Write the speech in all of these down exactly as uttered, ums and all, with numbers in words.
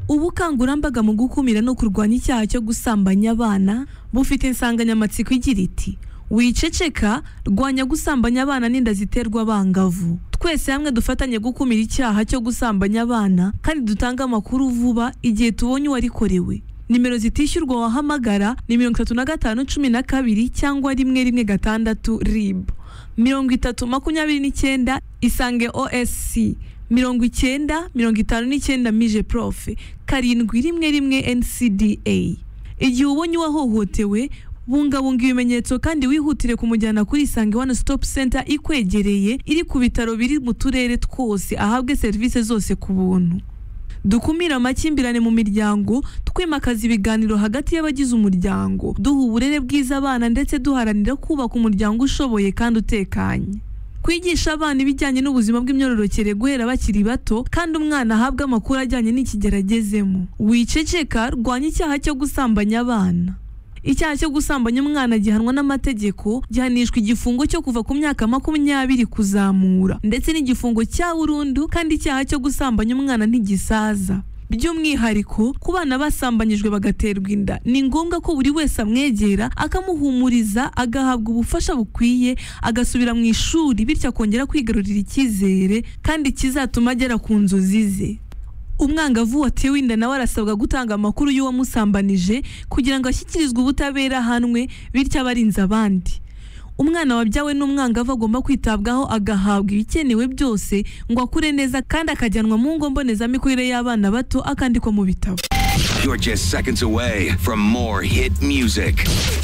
Ubukangurambaga mu gukumira no kurwanya icyaha cyo gusambanya abana bufite insanganyamatsiko igira iti wiceceka, rwanya gusambanya abana n'inda ziterwa abangavu. Twese hamwe dufatanye gukumira icyaha cyo gusambanya abana kandi dutanga amakuru vuba igihe tubonye uwarikorewe. Nimero zitishyurwa wahamagara ni mirongo itatu na gatanu cumi na kabiri cyangwa rimwe rimwe gatandatu R I B, mirongo itatu makumyabiri n'icyenda Isange O S C, mirongo icyenda mirongo itanu n'icyenda Mije Prof, karindwi rimwe rimwe N C D A. Igihe ubonye uwahohotewe, bungabunga ibimenyetso kandi wihutire kumujyana kuri Isange One Stop Center ikwegereye iri ku bitaro biri mu turere twose ahabwe serivisi zose ku buntu. Dukumira amakimbirane mu miryango, twimakaza ibiganiro hagati y'abagize umuryango, duha uburere bwiza abana ndetse duharanira kubaka umuryango ushoboye kandi utekanye. Kwigisha abana ibijyanye n'ubuzima bw'imyororokere guhera bakiri bato kandi umwana ahabwa amakuru ajyanye n'ikigeragezemo. Wiceceka, rwanya icyaha cyo gusambanya abana. Icyaha cyo gusambanya umwana gihanwa n'amategeko, gihanishwa igifungo cyo kuva ku myaka makumyabiri kuzamura ndetse n'igifungo cya burundu, kandi icyaha cyo gusambanya umwana ntigisaza. By'umwihariko ku bana basambanyijwe bagaterwa inda, ni ngombwa ko buri wese amwegera akamuhumuriza, agahabwa ubufasha bukwiye, agasubira mu ishuri bityo akongera kwigarurira icyizere kandi kizatuma agera ku nzozi ze. Umwangavu watewe inda nawe arasabwa gutanga amakuru y'uwamusambanije kugira ngo ashyikirizwe ubutabera ahanwe bityo abarinze abandi. Umwana wabyawe n'umwangavu agomba kwitabwaho agahabwa ibikenewe byose ngo akure neza kandi akajyanwa mu ngo mbonezamikurire y'abana bato akandikwa mu bitabo. You're just seconds away from more hit music.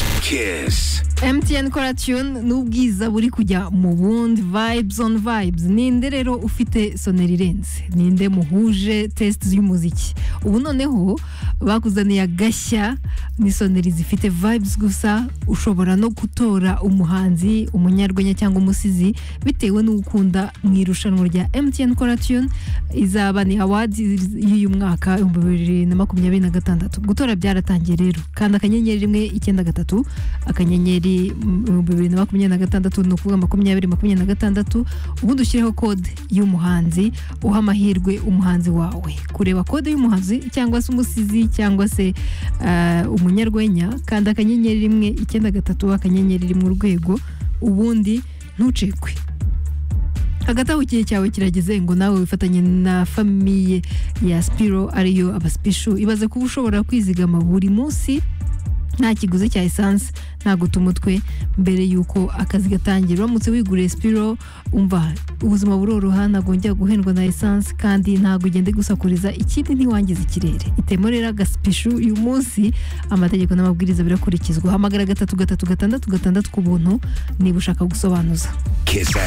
Kiss. M T N Kora Tune n'ubwiza buri kujya mu bundi, vibes on vibes. Ninde rero ufite soneri irenze? Ninde muhuje test y'umuziki? Ubu noneho bakuzaniye agashya, ni soneri zifite vibes gusa, ushobora no gutora umuhanzi, umunyarwenya cyangwa umusizi bitewe n'ukunda mu irushanwa rya M T N Kora Tune. Izaba ni awards y'uyu mwaka bibiri na makumyabiri na gatandatu. Gutora byaratangiye rero, kandi akanyenyeri rimwe icyenda gatatu akanyenyeri bibiri na makumyabiri na gatandatu no kuvuga makumyabiri makumyabiri na gatandatu, ubundi ushyireho code y'umuhanzi, uha amahirwe umuhanzi wawe. Kureba code y'umuhanzi cyangwa se umusizi cyangwa se uh, umunyarwenya, kandi akanyenyeri rimwe icyenda gatatu akanyenyeri rimwe urwego, ubundi ntucekwe. Hagati aho igihe cyawe kirageze ngo nawe wifatanye na famiye ya Spiro ariyo abaspisho. Ibaze kuba ushobora kwizigama buri munsi nta kiguzi cya essence, nta guta umutwe mbere yuko akazi gatangira. Uramutse wiguriye Spiro, umva ubuzima buroroha, ntabwo njya guhendwa na essence kandi ntabwo ugende gusakuriza, ikindi ntiwangiza ikirere. Itemo rero agaspisho uyu munsi, amategeko n'amabwiriza birakurikizwa. Hamagara gatatu gatatu gatandatu gatandatu ku buntu niba ushaka gusobanuza.